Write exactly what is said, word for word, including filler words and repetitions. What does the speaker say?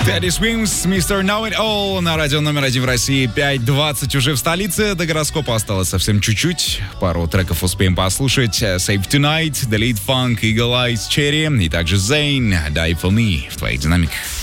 Teddy Swims, мистер Know It All на радио номер один в России. пять двадцать уже в столице. До гороскопа осталось совсем чуть-чуть. Пару треков успеем послушать. Save Tonight, The Lead Funk, Eagle Eyes, Cherry и также Zayn, Die For Me в твоих динамиках.